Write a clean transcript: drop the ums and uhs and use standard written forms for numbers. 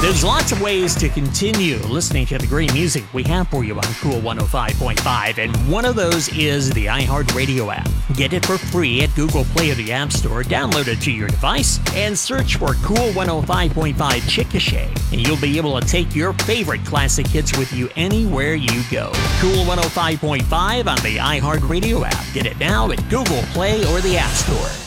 There's lots of ways to continue listening to the great music we have for you on Cool 105.5, and one of those is the iHeartRadio app. Get it for free at Google Play or the App Store, download it to your device, and search for Cool 105.5 Chickasha, and you'll be able to take your favorite classic hits with you anywhere you go. Cool 105.5 on the iHeartRadio app. Get it now at Google Play or the App Store.